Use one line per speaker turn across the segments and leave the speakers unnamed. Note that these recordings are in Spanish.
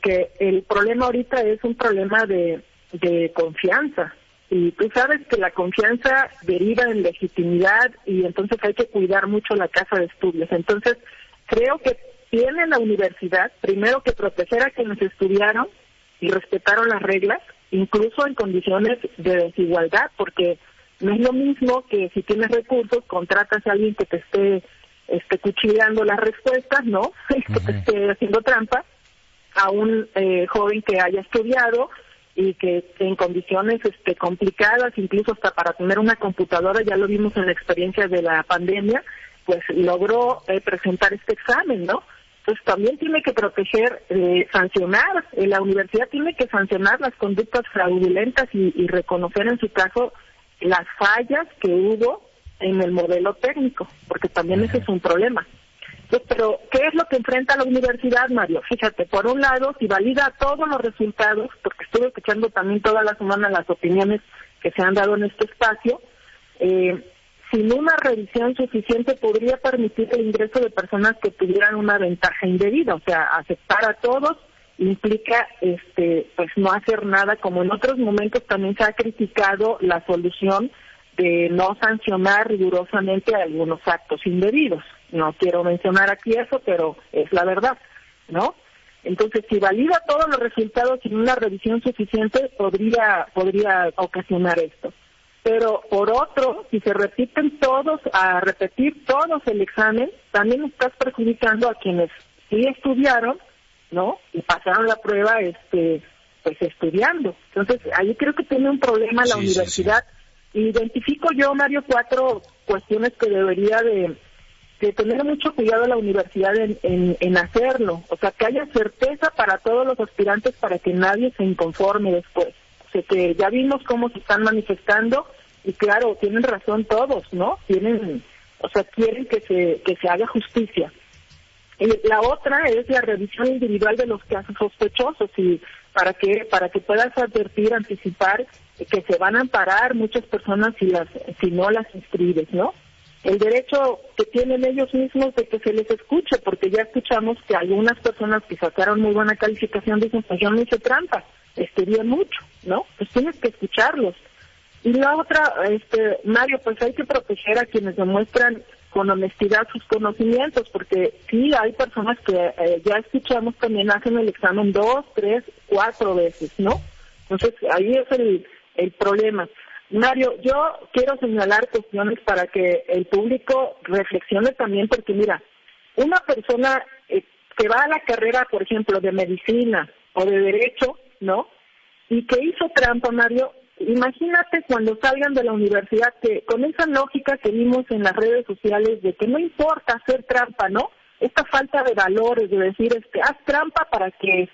porque el problema ahorita es un problema de confianza. Y tú sabes que la confianza deriva en legitimidad y entonces hay que cuidar mucho la casa de estudios. Entonces, creo que tiene la universidad, primero, que proteger a quienes estudiaron y respetaron las reglas, incluso en condiciones de desigualdad, porque no es lo mismo que si tienes recursos, contratas a alguien que te esté cuchillando las respuestas, ¿no? Que te esté haciendo trampa, a un joven que haya estudiado y que en condiciones complicadas, incluso hasta para tener una computadora, ya lo vimos en la experiencia de la pandemia, pues logró presentar este examen, ¿no? Entonces también tiene que proteger, sancionar, la universidad tiene que sancionar las conductas fraudulentas y reconocer en su caso las fallas que hubo en el modelo técnico, porque también ese es un problema. Entonces, pero, ¿qué es lo que enfrenta la universidad, Mario? Fíjate, por un lado, si valida todos los resultados, porque estuve escuchando también toda la semana las opiniones que se han dado en este espacio, sin una revisión suficiente podría permitir el ingreso de personas que tuvieran una ventaja indebida, o sea, aceptar a todos implica pues no hacer nada, como en otros momentos también se ha criticado la solución de no sancionar rigurosamente algunos actos indebidos. No quiero mencionar aquí eso, pero es la verdad, ¿no? Entonces, si valida todos los resultados sin una revisión suficiente, podría ocasionar esto. Pero, por otro, si se repetir todos el examen, también estás perjudicando a quienes sí estudiaron, ¿no? Y pasaron la prueba, pues estudiando. Entonces, ahí creo que tiene un problema la universidad. Sí. Identifico yo, Mario, 4 cuestiones que debería de tener mucho cuidado la universidad en hacerlo. O sea, que haya certeza para todos los aspirantes para que nadie se inconforme después. O sea, que ya vimos cómo se están manifestando y claro, tienen razón todos, ¿no? Quieren que se haga justicia. Y la otra es la revisión individual de los casos sospechosos y para que puedas advertir, anticipar que se van a amparar muchas personas si no las inscribes, ¿no? El derecho que tienen ellos mismos de que se les escuche, porque ya escuchamos que algunas personas que sacaron muy buena calificación dicen, pues yo no hice trampa, estudié mucho, ¿no? Pues tienes que escucharlos. Y la otra, Mario, pues hay que proteger a quienes demuestran con honestidad sus conocimientos, porque sí hay personas que ya escuchamos también hacen el examen 2, 3, 4 veces, ¿no? Entonces ahí es el problema. Mario, yo quiero señalar cuestiones para que el público reflexione también, porque mira, una persona que va a la carrera, por ejemplo, de medicina o de derecho, ¿no? Y que hizo trampa, Mario, imagínate cuando salgan de la universidad que con esa lógica que vimos en las redes sociales de que no importa hacer trampa, ¿no? Esta falta de valores, de decir, haz trampa para que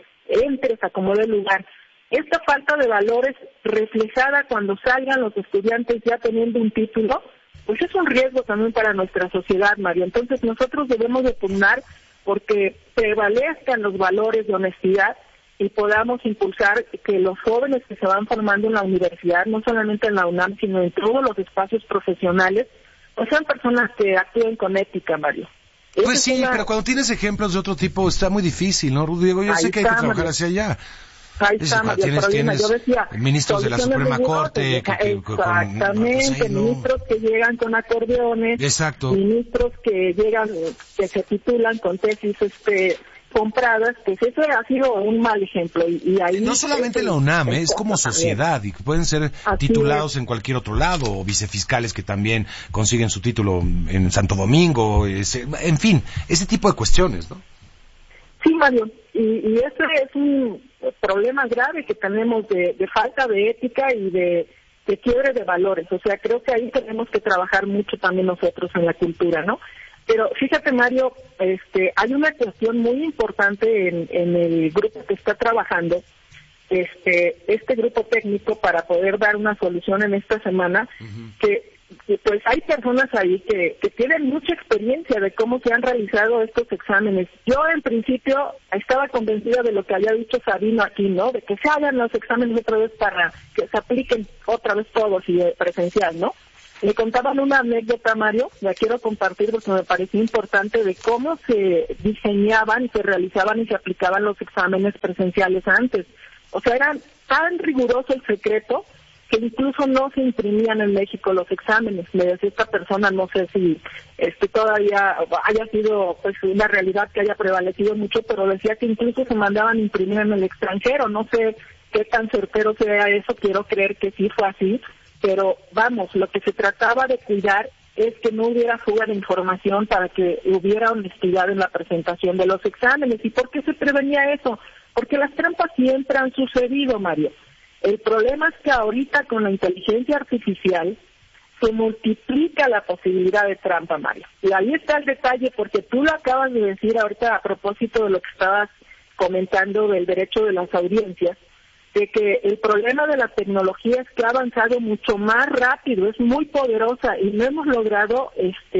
entres a como de lugar. Esta falta de valores reflejada cuando salgan los estudiantes ya teniendo un título, pues es un riesgo también para nuestra sociedad, Mario. Entonces nosotros debemos de pugnar porque prevalezcan los valores de honestidad y podamos impulsar que los jóvenes que se van formando en la universidad, no solamente en la UNAM, sino en todos los espacios profesionales, pues sean personas que actúen con ética, Mario.
Pues sí, pero cuando tienes ejemplos de otro tipo está muy difícil, ¿no, Diego? Yo sé que hay que trabajar hacia allá.
Ahí está, Mario,
tienes
yo decía,
ministros de la Suprema Corte.
Exactamente, ministros que llegan con acordeones.
Exacto.
Ministros que llegan, que se titulan con tesis compradas, pues eso ha sido un mal ejemplo. Y ahí
no solamente la UNAM, es como sociedad, y pueden ser titulados en cualquier otro lado, o vicefiscales que también consiguen su título en Santo Domingo, en fin, ese tipo de cuestiones, ¿no?
Sí, Mario, y ese es un problema grave que tenemos de falta de ética y de quiebre de valores. O sea, creo que ahí tenemos que trabajar mucho también nosotros en la cultura, ¿no? Pero fíjate, Mario, hay una cuestión muy importante en el grupo que está trabajando, este grupo técnico para poder dar una solución en esta semana, que pues hay personas ahí que tienen mucha experiencia de cómo se han realizado estos exámenes. Yo en principio estaba convencida de lo que había dicho Sabino aquí, ¿no? De que se hagan los exámenes otra vez para que se apliquen otra vez todos y presencial, ¿no? Me contaban una anécdota, Mario, la quiero compartir porque me pareció importante, de cómo se diseñaban, se realizaban y se aplicaban los exámenes presenciales antes. O sea, era tan riguroso el secreto que incluso no se imprimían en México los exámenes. Me decía esta persona, no sé si todavía haya sido pues una realidad que haya prevalecido mucho, pero decía que incluso se mandaban a imprimir en el extranjero. No sé qué tan certero sea eso, quiero creer que sí fue así, pero vamos, lo que se trataba de cuidar es que no hubiera fuga de información para que hubiera honestidad en la presentación de los exámenes. ¿Y por qué se prevenía eso? Porque las trampas siempre han sucedido, Mario. El problema es que ahorita con la inteligencia artificial se multiplica la posibilidad de trampa, Mario. Y ahí está el detalle, porque tú lo acabas de decir ahorita a propósito de lo que estabas comentando del derecho de las audiencias, de que el problema de la tecnología es que ha avanzado mucho más rápido, es muy poderosa y no hemos logrado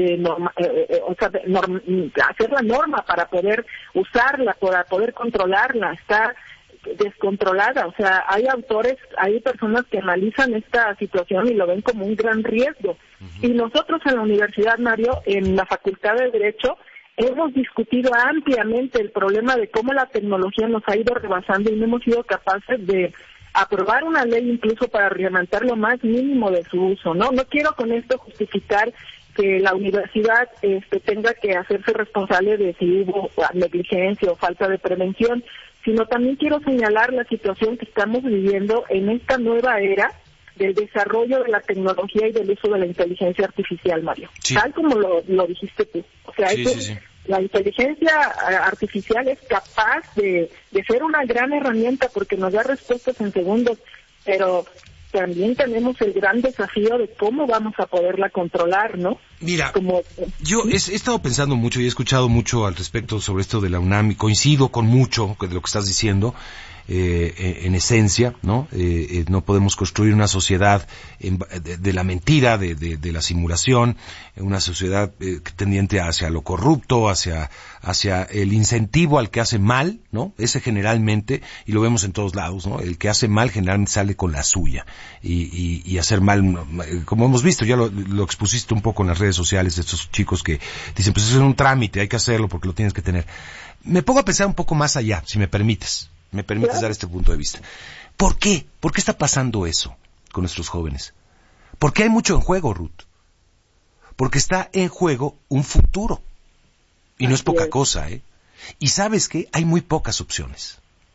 hacer la norma para poder usarla, para poder controlarla. Está descontrolada, o sea, hay personas que analizan esta situación y lo ven como un gran riesgo. Y nosotros en la Universidad, Mario, en la Facultad de Derecho, hemos discutido ampliamente el problema de cómo la tecnología nos ha ido rebasando y no hemos sido capaces de aprobar una ley incluso para reglamentar lo más mínimo de su uso, ¿no? No quiero con esto justificar que la universidad tenga que hacerse responsable de si hubo negligencia o falta de prevención, sino también quiero señalar la situación que estamos viviendo en esta nueva era del desarrollo de la tecnología y del uso de la inteligencia artificial, Mario. Sí. Tal como lo dijiste tú. O sea, sí. La inteligencia artificial es capaz de ser una gran herramienta porque nos da respuestas en segundos, pero también tenemos el gran desafío de cómo vamos a poderla controlar, ¿no?
Mira, yo he estado pensando mucho y he escuchado mucho al respecto sobre esto de la UNAM y coincido con mucho de lo que estás diciendo. En esencia, ¿no? No podemos construir una sociedad de la mentira, de la simulación, una sociedad tendiente hacia lo corrupto, hacia el incentivo al que hace mal, ¿no? Ese generalmente, y lo vemos en todos lados, ¿no? El que hace mal generalmente sale con la suya, y hacer mal, como hemos visto, ya lo expusiste un poco en las redes sociales, estos chicos que dicen, pues eso es un trámite, hay que hacerlo porque lo tienes que tener. Me pongo a pensar un poco más allá, si me permites. ¿Me permites dar este punto de vista? ¿Por qué? ¿Por qué está pasando eso con nuestros jóvenes? Porque hay mucho en juego, Ruth. Porque está en juego un futuro. Y no es poca cosa, ¿eh? Y ¿sabes qué? Hay muy pocas opciones.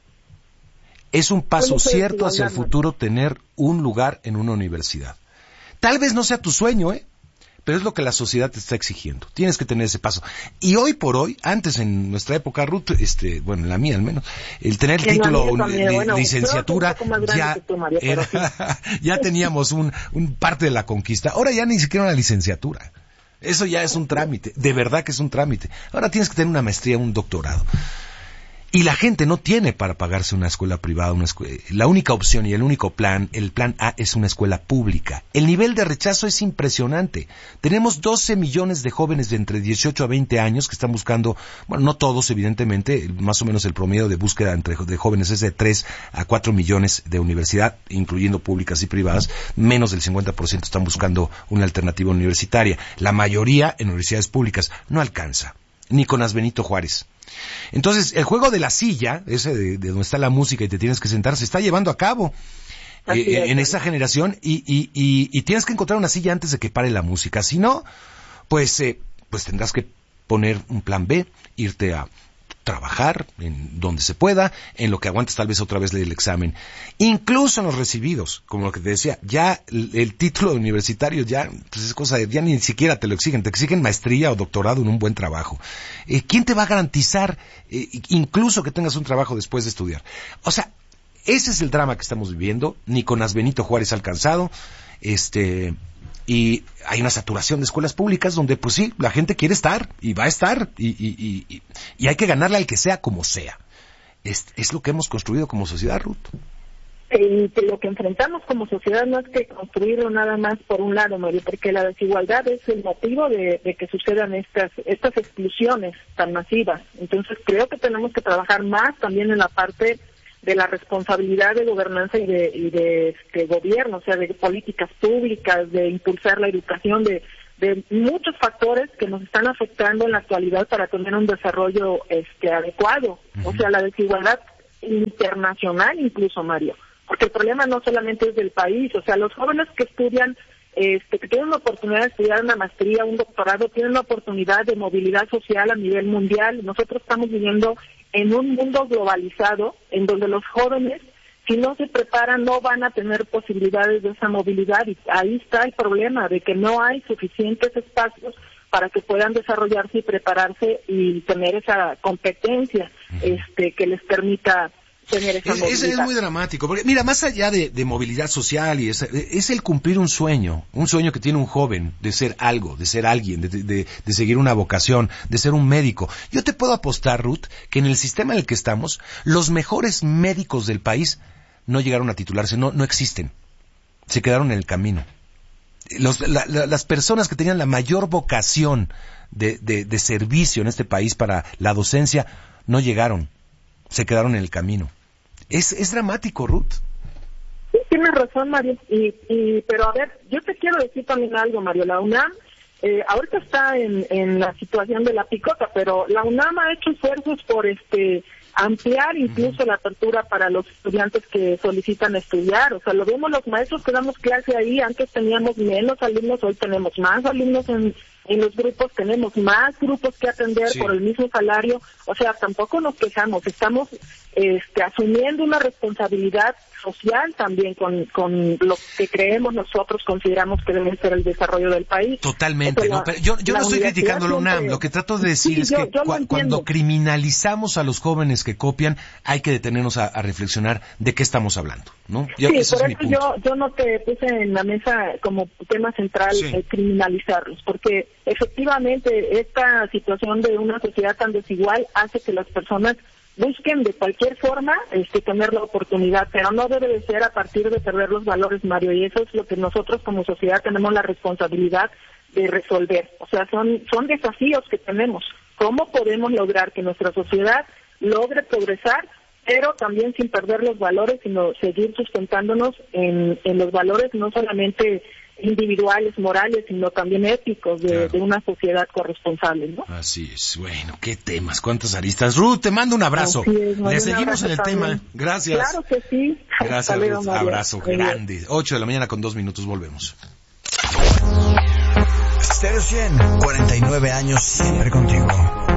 Es un paso cierto hacia el futuro tener un lugar en una universidad. Tal vez no sea tu sueño, ¿eh? Pero es lo que la sociedad te está exigiendo. Tienes que tener ese paso. Y hoy por hoy, antes en nuestra época, Ruth, bueno, en la mía al menos, el tener el título de licenciatura ya teníamos un parte de la conquista. Ahora ya ni siquiera una licenciatura. Eso ya es un trámite. De verdad que es un trámite. Ahora tienes que tener una maestría, un doctorado. Y la gente no tiene para pagarse una escuela privada, la única opción y el único plan, el plan A, es una escuela pública. El nivel de rechazo es impresionante. Tenemos 12 millones de jóvenes de entre 18 a 20 años que están buscando, bueno, no todos evidentemente, más o menos el promedio de búsqueda de jóvenes es de 3 a 4 millones de universidad, incluyendo públicas y privadas. Menos del 50% están buscando una alternativa universitaria. La mayoría en universidades públicas no alcanza, ni con las Benito Juárez. Entonces, el juego de la silla, ese de donde está la música y te tienes que sentar, se está llevando a cabo en esa generación y tienes que encontrar una silla antes de que pare la música. Si no, pues tendrás que poner un plan B, irte a trabajar en donde se pueda, en lo que aguantes tal vez otra vez el examen. Incluso en los recibidos, como lo que te decía, ya el título universitario ya, pues es cosa de, ya ni siquiera te exigen maestría o doctorado en un buen trabajo. ¿Quién te va a garantizar incluso que tengas un trabajo después de estudiar? O sea, ese es el drama que estamos viviendo, ni con las Benito Juárez alcanzado, y hay una saturación de escuelas públicas donde pues sí, la gente quiere estar y va a estar y hay que ganarle al que sea como sea. Es lo que hemos construido como sociedad, Ruth.
Y lo que enfrentamos como sociedad no es que construirlo nada más por un lado, Mario, porque la desigualdad es el motivo de que sucedan estas exclusiones tan masivas. Entonces creo que tenemos que trabajar más también en la parte la responsabilidad de gobernanza y de gobierno, o sea, de políticas públicas, de impulsar la educación, de muchos factores que nos están afectando en la actualidad para tener un desarrollo adecuado. O sea, la desigualdad internacional incluso, Mario, porque el problema no solamente es del país, o sea, los jóvenes que estudian, que tienen la oportunidad de estudiar una maestría, un doctorado, tienen la oportunidad de movilidad social a nivel mundial. Nosotros estamos viviendo en un mundo globalizado en donde los jóvenes, si no se preparan, no van a tener posibilidades de esa movilidad, y ahí está el problema de que no hay suficientes espacios para que puedan desarrollarse y prepararse y tener esa competencia que les permita tener esa movilidad.
Es muy dramático, porque mira, más allá de movilidad social, y es el cumplir un sueño que tiene un joven, de ser algo, de ser alguien, de seguir una vocación, de ser un médico. Yo te puedo apostar, Ruth, que en el sistema en el que estamos, los mejores médicos del país no llegaron a titularse, no existen, se quedaron en el camino. Las personas que tenían la mayor vocación de servicio en este país para la docencia no llegaron, se quedaron en el camino. Es dramático, Ruth.
Sí, tienes razón, Mario. Pero a ver, yo te quiero decir también algo, Mario. La UNAM ahorita está en la situación de la picota, pero la UNAM ha hecho esfuerzos por ampliar incluso la apertura para los estudiantes que solicitan estudiar. O sea, lo vemos los maestros que damos clase ahí. Antes teníamos menos alumnos, hoy tenemos más alumnos en los grupos, tenemos más grupos que atender por el mismo salario. O sea, tampoco nos quejamos, estamos asumiendo una responsabilidad social también con lo que creemos nosotros, consideramos que debe ser el desarrollo del país.
Totalmente, o sea, ¿no? Pero yo no estoy criticando la UNAM, lo que trato de decir es que cuando criminalizamos a los jóvenes que copian, hay que detenernos a reflexionar de qué estamos hablando, ¿no?
Por eso yo no te puse en la mesa como tema central criminalizarlos, porque efectivamente esta situación de una sociedad tan desigual hace que las personas busquen de cualquier forma tener la oportunidad, pero no debe de ser a partir de perder los valores, Mario, y eso es lo que nosotros como sociedad tenemos la responsabilidad de resolver. O sea, son desafíos que tenemos. ¿Cómo podemos lograr que nuestra sociedad logre progresar, pero también sin perder los valores, sino seguir sustentándonos en los valores no solamente individuales, morales, sino también éticos de una sociedad corresponsable, ¿no?
Así es. Bueno, qué temas, cuántas aristas. Ruth, te mando un abrazo. Le seguimos en el tema. Gracias.
Claro que sí.
Gracias, Ruth. Abrazo grande. 8 de la mañana con 2 minutos, volvemos.
Stereo 100, 49 años siempre contigo.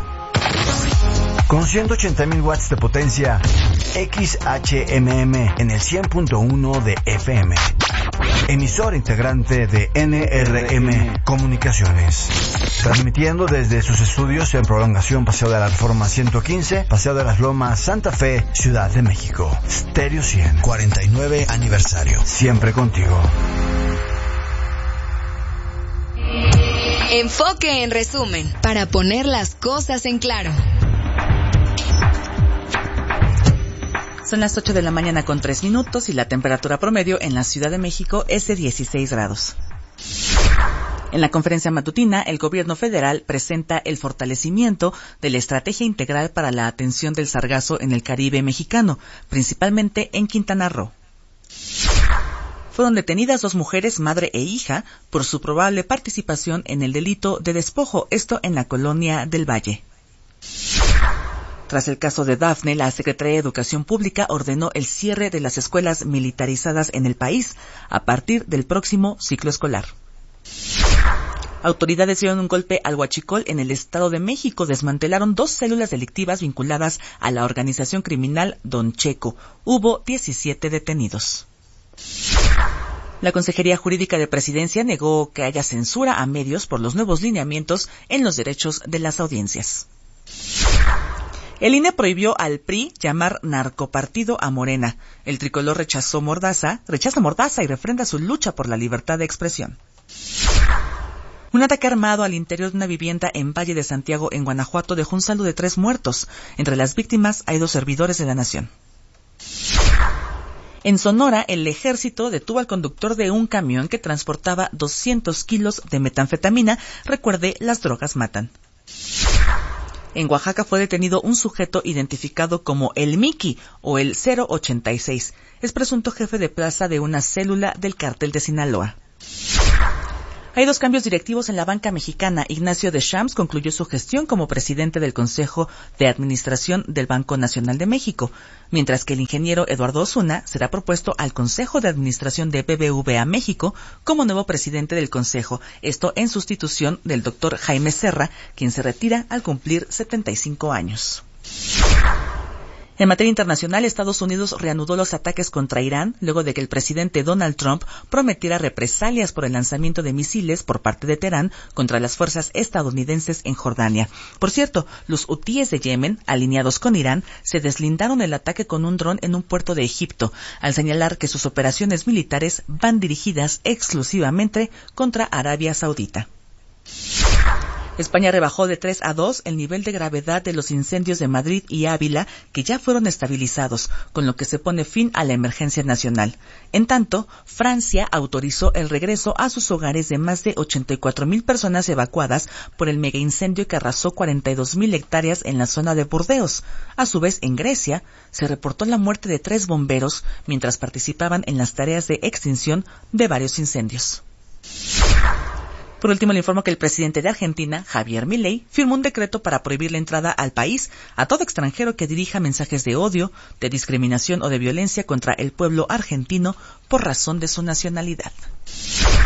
Con 180,000 watts de potencia, XHMM en el 100.1 de FM. Emisor integrante de NRM Comunicaciones. Transmitiendo desde sus estudios en Prolongación Paseo de la Reforma 115, Paseo de las Lomas, Santa Fe, Ciudad de México. Stereo 100, 49 aniversario. Siempre contigo.
Enfoque en resumen, para poner las cosas en claro.
Son las 8 de la mañana con 3 minutos y la temperatura promedio en la Ciudad de México es de 16 grados. En la conferencia matutina, el gobierno federal presenta el fortalecimiento de la estrategia integral para la atención del sargazo en el Caribe mexicano, principalmente en Quintana Roo. Fueron detenidas 2 mujeres, madre e hija, por su probable participación en el delito de despojo, esto en la colonia del Valle. Tras el caso de Dafne, la Secretaría de Educación Pública ordenó el cierre de las escuelas militarizadas en el país a partir del próximo ciclo escolar. Autoridades dieron un golpe al huachicol en el Estado de México. Desmantelaron 2 células delictivas vinculadas a la organización criminal Don Checo. Hubo 17 detenidos. La Consejería Jurídica de Presidencia negó que haya censura a medios por los nuevos lineamientos en los derechos de las audiencias. El INE prohibió al PRI llamar narcopartido a Morena. El tricolor rechaza Mordaza y refrenda su lucha por la libertad de expresión. Un ataque armado al interior de una vivienda en Valle de Santiago, en Guanajuato, dejó un saldo de 3 muertos. Entre las víctimas hay 2 servidores de la nación. En Sonora, el ejército detuvo al conductor de un camión que transportaba 200 kilos de metanfetamina. Recuerde, las drogas matan. En Oaxaca fue detenido un sujeto identificado como el Miki o el 086. Es presunto jefe de plaza de una célula del cártel de Sinaloa. Hay 2 cambios directivos en la banca mexicana. Ignacio Deschamps concluyó su gestión como presidente del Consejo de Administración del Banco Nacional de México, mientras que el ingeniero Eduardo Osuna será propuesto al Consejo de Administración de BBVA México como nuevo presidente del Consejo, esto en sustitución del doctor Jaime Serra, quien se retira al cumplir 75 años. En materia internacional, Estados Unidos reanudó los ataques contra Irán luego de que el presidente Donald Trump prometiera represalias por el lanzamiento de misiles por parte de Teherán contra las fuerzas estadounidenses en Jordania. Por cierto, los hutíes de Yemen, alineados con Irán, se deslindaron del ataque con un dron en un puerto de Egipto, al señalar que sus operaciones militares van dirigidas exclusivamente contra Arabia Saudita. España rebajó de 3 a 2 el nivel de gravedad de los incendios de Madrid y Ávila, que ya fueron estabilizados, con lo que se pone fin a la emergencia nacional. En tanto, Francia autorizó el regreso a sus hogares de más de 84,000 personas evacuadas por el megaincendio que arrasó 42,000 hectáreas en la zona de Burdeos. A su vez, en Grecia, se reportó la muerte de 3 bomberos mientras participaban en las tareas de extinción de varios incendios. Por último, le informo que el presidente de Argentina, Javier Milei, firmó un decreto para prohibir la entrada al país a todo extranjero que dirija mensajes de odio, de discriminación o de violencia contra el pueblo argentino por razón de su nacionalidad.